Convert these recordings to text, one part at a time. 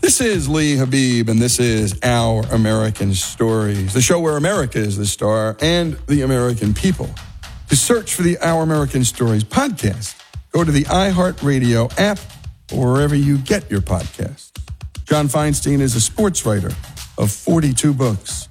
This is Lee Habib, and this is Our American Stories, the show where America is the star and the American people. To search for the Our American Stories podcast, go to the iHeartRadio app or wherever you get your podcasts. John Feinstein is a sports writer of 42 books,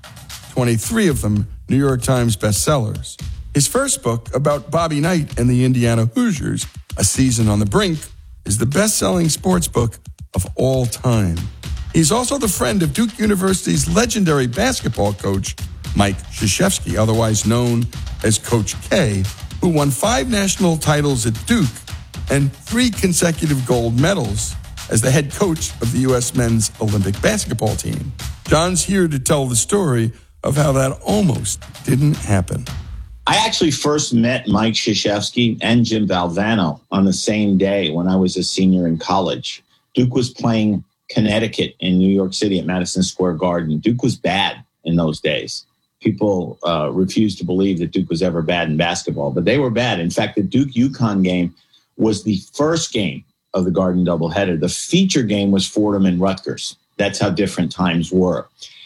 23 of them New York Times bestsellers. His first book, about Bobby Knight and the Indiana Hoosiers, A Season on the Brink, is the best-selling sports book of all time. He's also the friend of Duke University's legendary basketball coach, Mike Krzyzewski, otherwise known as Coach K, who won 5 national titles at Duke and 3 consecutive gold medals as the head coach of the U.S. men's Olympic basketball team. John's here to tell the story of how that almost didn't happen. I actually first met Mike Krzyzewski and Jim Valvano on the same day when I was a senior in college. Duke was playing Connecticut in New York City at Madison Square Garden. Duke was bad in those days. People refused to believe that Duke was ever bad in basketball, but they were bad. In fact, the Duke-UConn game was the first game of the Garden doubleheader. The feature game was Fordham and Rutgers. That's how different times were.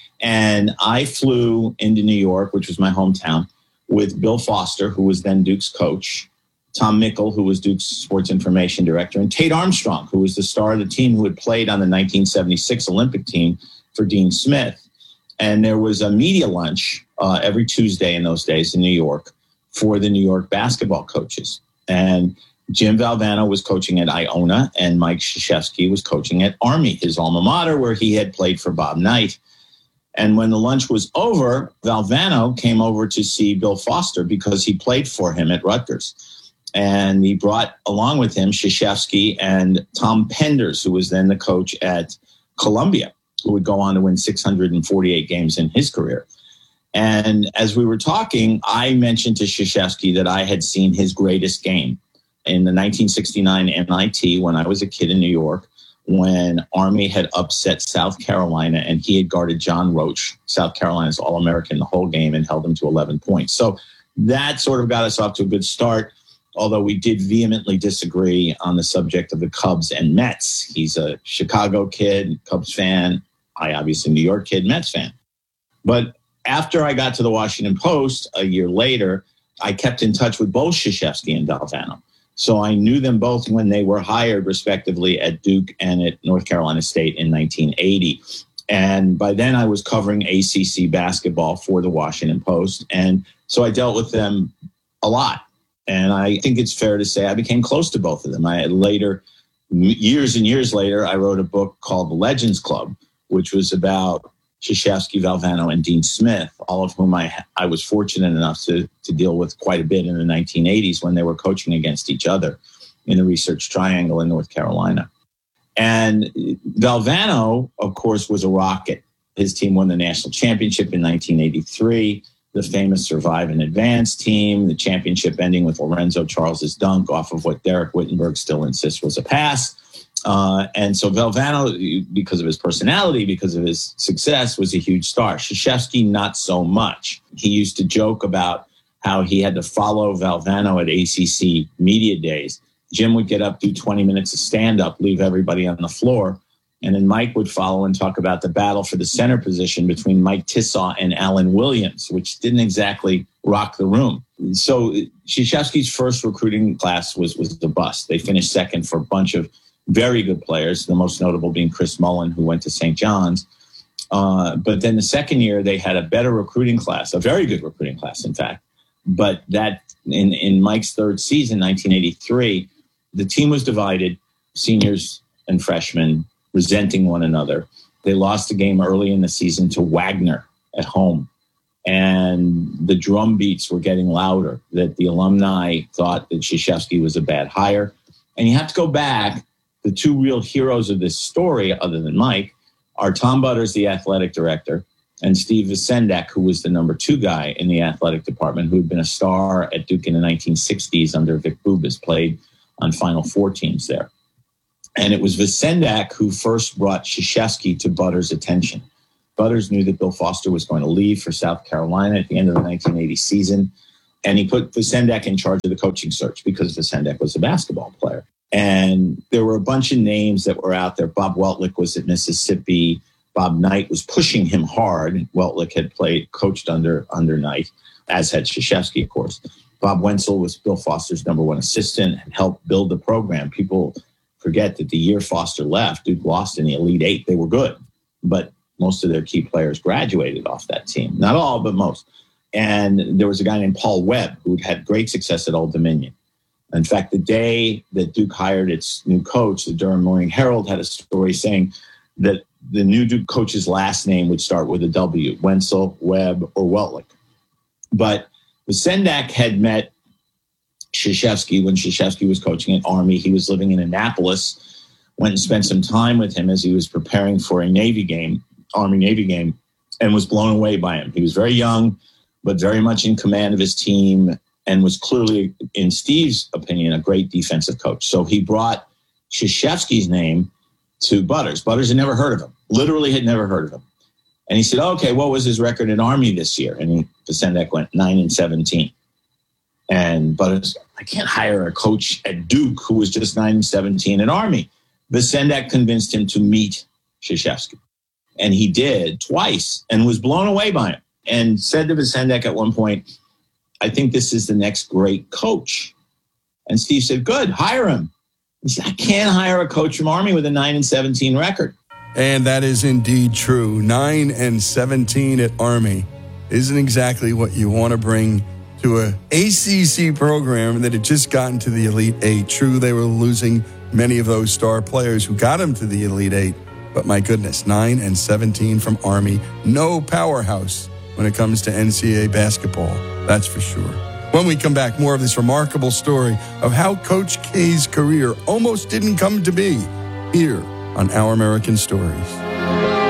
And I flew into New York, which was my hometown, with Bill Foster, who was then Duke's coach, Tom Mickle, who was Duke's sports information director, and Tate Armstrong, who was the star of the team who had played on the 1976 Olympic team for Dean Smith. And there was a media lunch every Tuesday in those days in New York for the New York basketball coaches. And Jim Valvano was coaching at Iona, and Mike Krzyzewski was coaching at Army, his alma mater, where he had played for Bob Knight. And when the lunch was over, Valvano came over to see Bill Foster because he played for him at Rutgers. And he brought along with him Krzyzewski and Tom Penders, who was then the coach at Columbia, who would go on to win 648 games in his career. And as we were talking, I mentioned to Krzyzewski that I had seen his greatest game in the 1969 NIT when I was a kid in New York, when Army had upset South Carolina and he had guarded John Roach, South Carolina's All-American, the whole game, and held him to 11 points. So that sort of got us off to a good start, although we did vehemently disagree on the subject of the Cubs and Mets. He's a Chicago kid, Cubs fan. I obviously New York kid, Mets fan. But after I got to the Washington Post a year later, I kept in touch with both Krzyzewski and Valvano. So I knew them both when they were hired, respectively, at Duke and at North Carolina State in 1980. And by then I was covering ACC basketball for the Washington Post. And so I dealt with them a lot. And I think it's fair to say I became close to both of them. I had later, years and years later, I wrote a book called The Legends Club, which was about Krzyzewski, Valvano, and Dean Smith, all of whom I was fortunate enough to deal with quite a bit in the 1980s when they were coaching against each other in the Research Triangle in North Carolina. And Valvano, of course, was a rocket. His team won the national championship in 1983, the famous Survive and Advance team, the championship ending with Lorenzo Charles's dunk off of what Derek Wittenberg still insists was a pass. And so Valvano, because of his personality, because of his success, was a huge star. Krzyzewski, not so much. He used to joke about how he had to follow Valvano at ACC media days. Jim would get up, do 20 minutes of stand-up, leave everybody on the floor. And then Mike would follow and talk about the battle for the center position between Mike Tissaw and Alan Williams, which didn't exactly rock the room. So Krzyzewski's first recruiting class was a bust. They finished second for a bunch of very good players, the most notable being Chris Mullen, who went to St. John's. But then the second year, they had a better recruiting class, a very good recruiting class, in fact. But that in Mike's third season, 1983, the team was divided, seniors and freshmen resenting one another. They lost a game early in the season to Wagner at home. And the drum beats were getting louder, that the alumni thought that Krzyzewski was a bad hire. And you have to go back. The two real heroes of this story, other than Mike, are Tom Butters, the athletic director, and Steve Visendak, who was the number 2 guy in the athletic department, who had been a star at Duke in the 1960s under Vic Bubas, played on Final Four teams there. And it was Visendak who first brought Krzyzewski to Butters' attention. Butters knew that Bill Foster was going to leave for South Carolina at the end of the 1980 season, and he put Visendak in charge of the coaching search because Visendak was a basketball player. And there were a bunch of names that were out there. Bob Weltlich was at Mississippi. Bob Knight was pushing him hard. Weltlich had coached under Knight, as had Krzyzewski, of course. Bob Wenzel was Bill Foster's #1 assistant and helped build the program. People forget that the year Foster left, Duke lost in the Elite Eight. They were good, but most of their key players graduated off that team. Not all, but most. And there was a guy named Paul Webb who had great success at Old Dominion. In fact, the day that Duke hired its new coach, the Durham Morning Herald had a story saying that the new Duke coach's last name would start with a W, Wenzel, Webb, or Weltlich. But Sendak had met Krzyzewski when Krzyzewski was coaching at Army. He was living in Annapolis, went and spent some time with him as he was preparing for a Navy game, Army-Navy game, and was blown away by him. He was very young, but very much in command of his team, and was clearly, in Steve's opinion, a great defensive coach. So he brought Krzyzewski's name to Butters. Butters had never heard of him, literally had never heard of him. And he said, okay, what was his record in Army this year? And Sendak went 9-17. And Butters, I can't hire a coach at Duke who was just 9-17 in Army. Sendak convinced him to meet Krzyzewski. And he did twice and was blown away by him and said to Sendak at one point, I think this is the next great coach. And Steve said, good, hire him. He said, I can't hire a coach from Army with a 9-17 record. And that is indeed true. 9-17 at Army isn't exactly what you want to bring to a ACC program that had just gotten to the Elite Eight. True, they were losing many of those star players who got them to the Elite Eight. But my goodness, 9-17 from Army. No powerhouse when it comes to NCAA basketball. That's for sure. When we come back, more of this remarkable story of how Coach K's career almost didn't come to be here on Our American Stories.